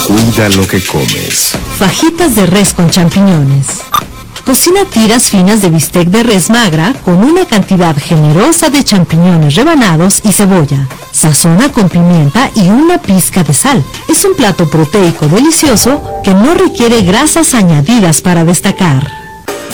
Cuida lo que comes. Fajitas de res con champiñones. Cocina tiras finas de bistec de res magra con una cantidad generosa de champiñones rebanados y cebolla. Sazona con pimienta y una pizca de sal. Es un plato proteico delicioso que no requiere grasas añadidas para destacar.